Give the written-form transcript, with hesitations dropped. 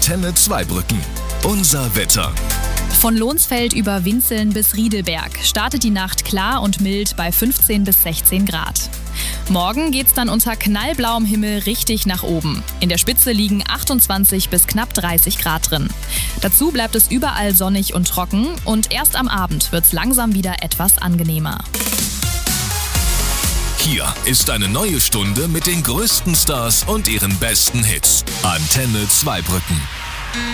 Antenne Zweibrücken. Unser Wetter. Von Lohnsfeld über Winzeln bis Riedelberg startet die Nacht klar und mild bei 15 bis 16 Grad. Morgen geht's dann unter knallblauem Himmel richtig nach oben. In der Spitze liegen 28 bis knapp 30 Grad drin. Dazu bleibt es überall sonnig und trocken und erst am Abend wird's langsam wieder etwas angenehmer. Hier ist eine neue Stunde mit den größten Stars und ihren besten Hits. Antenne Zweibrücken.